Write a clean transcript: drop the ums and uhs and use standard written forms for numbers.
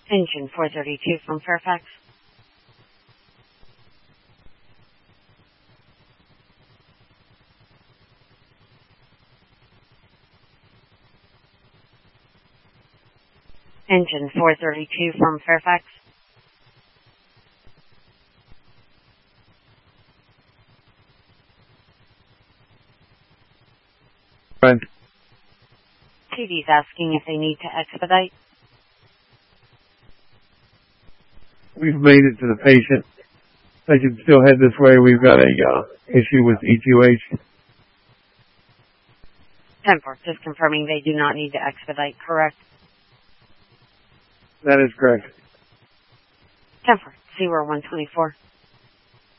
Engine 432 from Fairfax. Engine 432 from Fairfax. Right. TD's asking if they need to expedite. We've made it to the patient. They can still head this way. We've got a issue with E2H. 10-4, just confirming they do not need to expedite, correct? That is correct. 10-4, 0124.